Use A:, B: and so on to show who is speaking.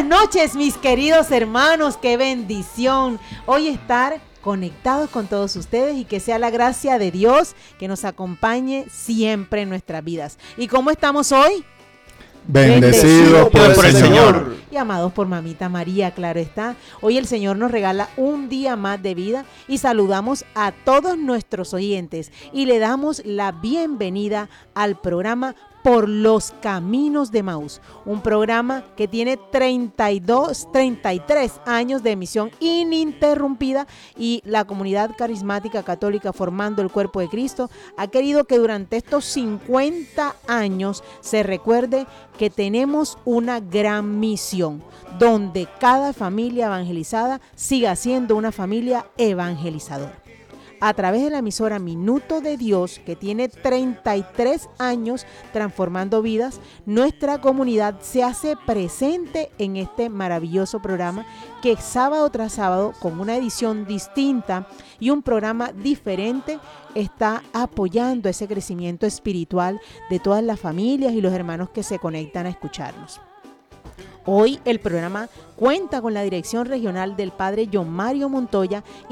A: Buenas noches, mis queridos hermanos, qué bendición hoy estar conectados con todos ustedes y que sea la gracia de Dios que nos acompañe siempre en nuestras vidas. ¿Y cómo estamos hoy?
B: Bendecidos por el Señor.
A: Y amados por Mamita María, claro está. Hoy el Señor nos regala un día más de vida y saludamos a todos nuestros oyentes y le damos la bienvenida al programa Por los Caminos de Emaús, un programa que tiene 33 años de emisión ininterrumpida y la comunidad carismática católica formando el cuerpo de Cristo ha querido que durante estos 50 años se recuerde que tenemos una gran misión, donde cada familia evangelizada siga siendo una familia evangelizadora. A través de la emisora Minuto de Dios, que tiene 33 años transformando vidas, nuestra comunidad se hace presente en este maravilloso programa que sábado tras sábado, con una edición distinta y un programa diferente, está apoyando ese crecimiento espiritual de todas las familias y los hermanos que se conectan a escucharnos. Hoy el programa cuenta con la dirección regional del padre John Mario Montoya